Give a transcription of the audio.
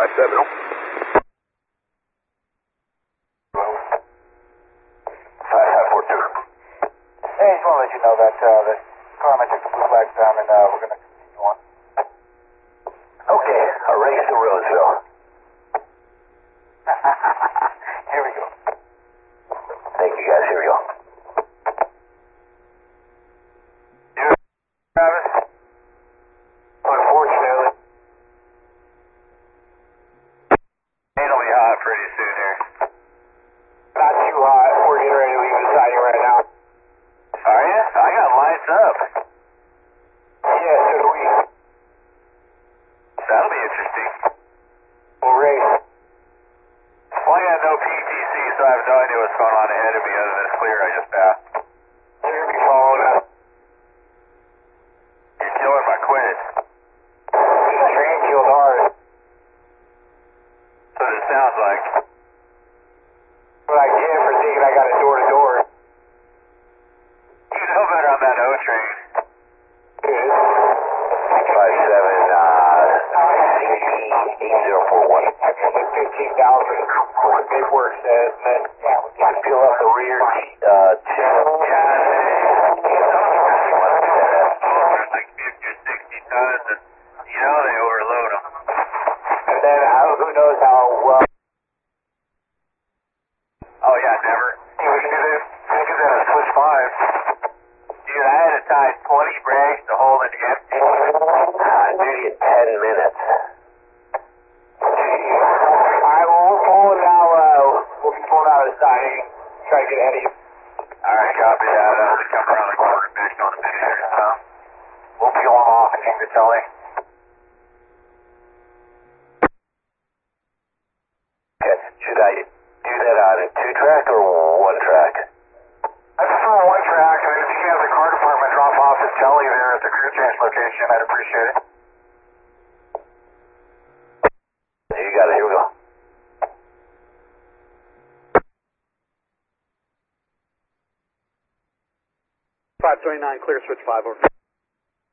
570. Hey, just want to let you know that the Carmen took the blue flags down and we're going to continue on. Okay, raise to Roseville. Here we go. Thank you guys, here we go. Travis? Unfortunately. It'll be hot pretty soon here. Not too hot. We're getting ready to leave the siding right now. Are you? I got lights up. Yeah, so do we. That'll be interesting. We'll race. Well, I got no PTC, so I have no idea what's going on ahead of me other than it's clear I just passed. You're going to be following us. You're killing my quid. This train killed hard. That's what it sounds like. What I get for thinking I got a door-to-door. You know better on that O train. Good. 57, 8041. I mean, 15,000. What paperwork says, and then Peel up the rear, like 50 or 60 tons, and you know they overload them. And then who knows how well. Oh yeah, never. You would do this. I do that on switch 5. Dude, I had to tie 20 brakes to hold it empty. Duty at 10 minutes. Alright, well, we're pulling now. We'll be pulling out of the siding and try to get ahead of you. Alright, copy that. I'll just come around the corner and finish on the minute here. So we'll peel them off and Ingertelli. Okay, should I do that on a 2-track or 1-track? I prefer 1-track, and if you can have the car department drop off his telly there at the crew change location, I'd appreciate it. You got it, here we go. 529, clear switch 5 over.